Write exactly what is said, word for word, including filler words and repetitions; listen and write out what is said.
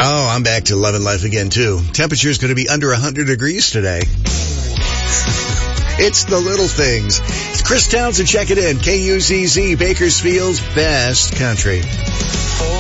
Oh, I'm back to loving life again, too. Temperature's going to be under one hundred degrees today. It's the little things. It's Chris Townsend. Check it in. K U Z Z, Bakersfield's best country.